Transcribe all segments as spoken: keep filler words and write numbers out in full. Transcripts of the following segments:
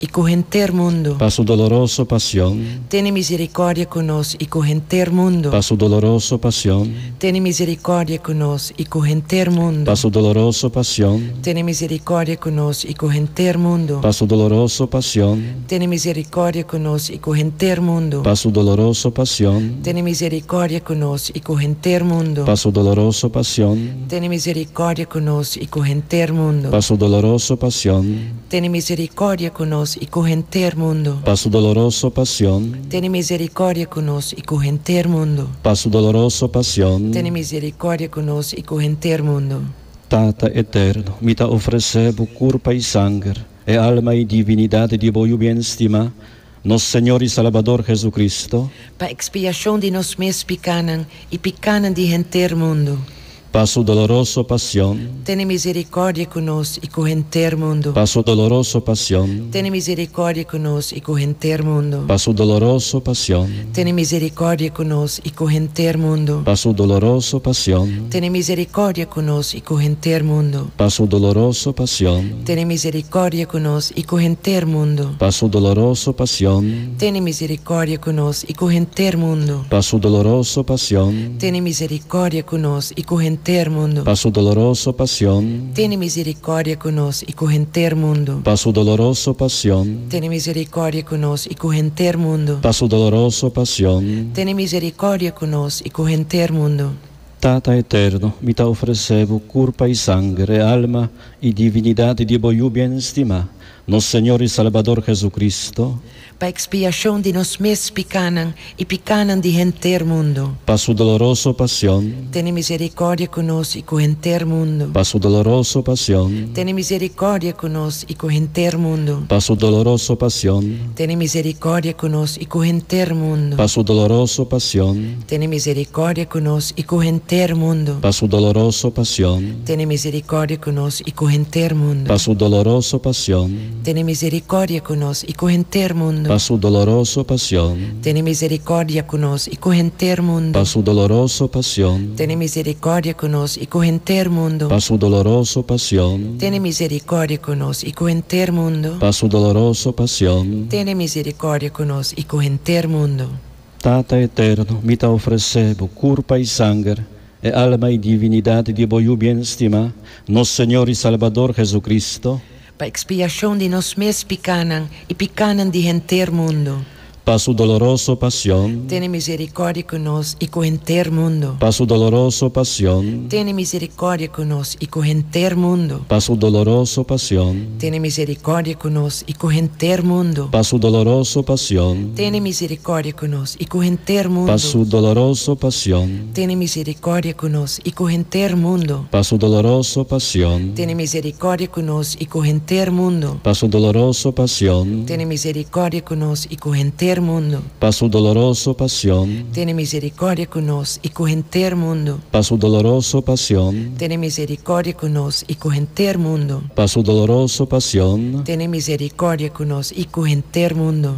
y cogenter mundo. Pa' su dolorosa pasión, Tiene misericordia con nos y cogenter mundo. pa' su dolorosa pasión, Tiene misericordia con nos y cogenter mundo. pa' su dolorosa pasión, Tiene misericordia con nos y cogenter mundo. pa' su dolorosa pasión, Tiene misericordia con nos y cogenter mundo. pa' su dolorosa pasión, Tiene misericordia con nos y cogenter mundo. pa' su dolorosa pasión, Tiene misericordia con nos y cogenter mundo. pa' su dolorosa pasión, Tiene misericordia con nos y cogenter mundo. pa' su dolorosa pasión, Tiene misericordia con nos y cogenter mundo. pa' su dolorosa pasión. Tiene misericordia con nos y cogenter mundo. Tata eterno, mi te ofrecebo curpa y sangre, e alma y divinidad de voyu bien estima, nos Señor y Salvador Jesucristo, Pa expiación de nos mes picanan y picanan de genter mundo. pa' su dolorosa pasión, Tiene misericordia con nos y cogenter mundo. pa' su dolorosa pasión, Tiene misericordia con nos y cogenter mundo. pa' su dolorosa pasión, Tiene misericordia con nos y cogenter mundo. pa' su dolorosa pasión, Tiene misericordia con nos y cogenter mundo. pa' su dolorosa pasión, Tiene misericordia con nos y cogenter mundo. pa' su dolorosa pasión, Tiene misericordia con nos y cogenter mundo. pa' su dolorosa pasión, Tiene misericordia con nos y cogenter mundo. pa' su dolorosa pasión, Tiene misericordia con nos y cogenter mundo. pa' su dolorosa pasión, Tiene misericordia con nos y cogenter mundo. pa' su dolorosa pasión. Tiene misericordia con nos y cogenter mundo. Tata eterno, mi te ofrecebo curpa y sangre, alma y divinidad de voyu bien estima, nos Señor y Salvador Jesucristo, Pa expiación de nos mes picanan y picanan de genter mundo. pa' su dolorosa pasión, Tiene misericordia con nos y cogenter mundo. pa' su dolorosa pasión, Tiene misericordia con nos y cogenter mundo. pa' su dolorosa pasión, Tiene misericordia con nos y cogenter mundo. pa' su dolorosa pasión, Tiene misericordia con nos y cogenter mundo. pa' su dolorosa pasión, Tiene misericordia con nos y cogenter mundo. pa' su dolorosa pasión, Tiene misericordia con nos y cogenter mundo. pa' su dolorosa pasión, Tiene misericordia con nos y cogenter mundo. pa' su dolorosa pasión, Tiene misericordia con nos y cogenter mundo. pa' su dolorosa pasión, Tiene misericordia con nos y cogenter mundo. pa' su dolorosa pasión. Tiene misericordia con nos y cogenter mundo. Tata eterno, mi te ofrecebo curpa y sangre, e alma y divinidad de voyu bien estima, nos Señor y Salvador Jesucristo, Pa expiación de nos mes picanan y picanan de genter mundo. pa' su dolorosa pasión, Tiene misericordia con nos y cogenter mundo. pa' su dolorosa pasión, Tiene misericordia con nos y cogenter mundo. pa' su dolorosa pasión, Tiene misericordia con nos y cogenter mundo. pa' su dolorosa pasión, Tiene misericordia con nos y cogenter mundo. pa' su dolorosa pasión, Tiene misericordia con nos y cogenter mundo. pa' su dolorosa pasión, Tiene misericordia con nos y cogenter mundo. pa' su dolorosa pasión, Tiene misericordia con nos y cogenter mundo. pa' su dolorosa pasión, Tiene misericordia con nos y cogenter mundo. pa' su dolorosa pasión, Tiene misericordia con nos y cogenter mundo. pa' su dolorosa pasión. Tiene misericordia con nos y cogenter mundo.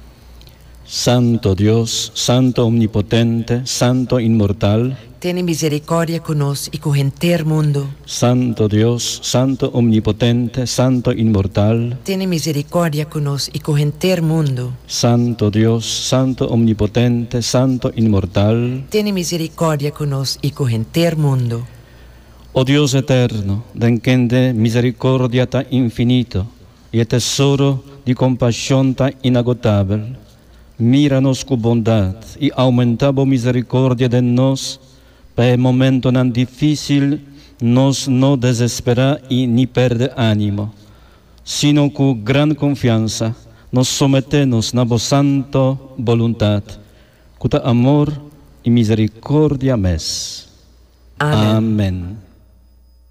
Santo Dios, Santo Omnipotente, Santo Inmortal, Tiene misericordia con nos y cogenter mundo. Santo Dios, Santo Omnipotente, Santo Inmortal, Tiene misericordia con nos y cogenter mundo. Santo Dios, Santo Omnipotente, Santo Inmortal. Tiene misericordia con nos y cogenter mundo. Oh Dios eterno, den quien de misericordia tan infinito y el tesoro de compasión tan inagotable, míranos con bondad y aumentabo misericordia de nos, para el momento tan difícil nos no desespera y ni perde ánimo, sino con gran confianza nos sometemos a vos santo voluntad, con amor y misericordia mes. Amén. Amén.